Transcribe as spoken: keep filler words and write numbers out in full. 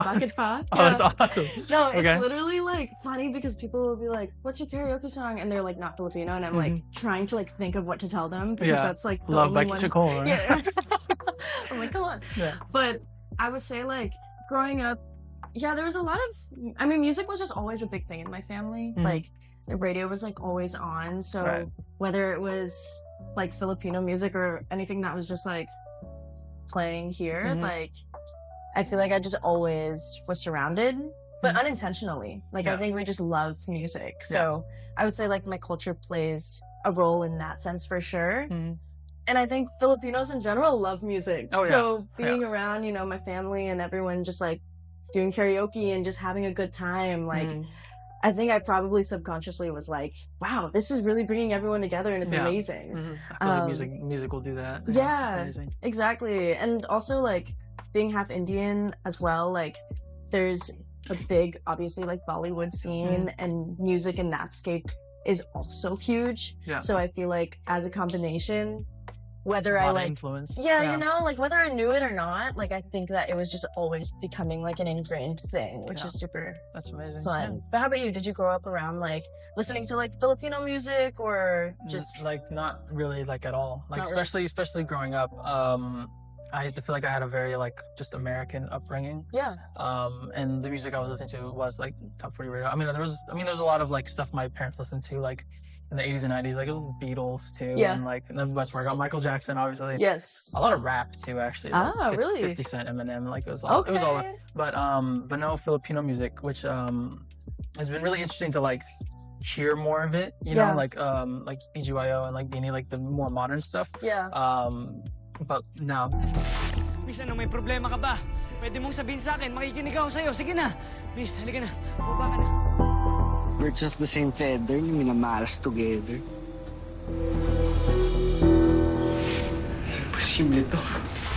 Bakit pa? Oh, that's awesome. No, it's Okay. literally like funny because people will be like, "What's your karaoke song?" And they're like not Filipino, and I'm Mhm. like trying to like think of what to tell them because Yeah. that's like the Love only by one. Keisha Cole, right? Yeah. I'm like, come on. Yeah. But I would say like growing up, yeah, there was a lot of. I mean, music was just always a big thing in my family. Mhm. Like the radio was like always on, so Right. whether it was like Filipino music or anything that was just like playing here, Mhm. like I feel like I just always was surrounded, but Mhm. unintentionally. Like I Yeah. think we just love music, so I would say like my culture plays a role in that sense for sure. Mhm. And I think Filipinos in general love music. Oh, yeah. So being Yeah. around, you know, my family and everyone just like doing karaoke and just having a good time, like Mhm. I think I probably subconsciously was like, wow, this is really bringing everyone together and it's Yeah. amazing. Mhm. I feel like Um, music music will do that. yeah. It's amazing. Exactly. And also like being half Indian as well, like there's a big, obviously like Bollywood scene Mm-hmm. and music and thatscape is also huge. Yeah. So I feel like as a combination, whether A I lot of like influence. yeah, you know, like whether I knew it or not, like I think that it was just always becoming like an ingrained thing, which Yeah. is super That's amazing. fun. But how about you? Did you grow up around like listening to like Filipino music or Yeah. just Just like not really like at all. Like Not really? especially especially growing up, um, I feel like I had a very like just American upbringing. yeah. Um, and the music I was listening to was like top forty radio. I mean, there was I mean, there was a lot of like stuff my parents listened to like in the eighties and nineties, like it was the Beatles too, Yeah. and like and then that's where I got Michael Jackson, obviously. Yes. A lot of rap too, actually. like, Ah, fif- really? Fifty Cent, Eminem, like it was all. Okay. It was all. But um, but no Filipino music, which um, has been really interesting to like hear more of it. You know, Yeah. like um, like B G Y O and like Beanie, like the more modern stuff. Yeah. Um, but now. Miss, ano, may problema ka ba? Pwede mong sabihin sa akin, makikinig ako sa'yo. Sige na. Miss, halika na. Baba ka na. Birds of the same feather, yung minamalas together. Imposible to.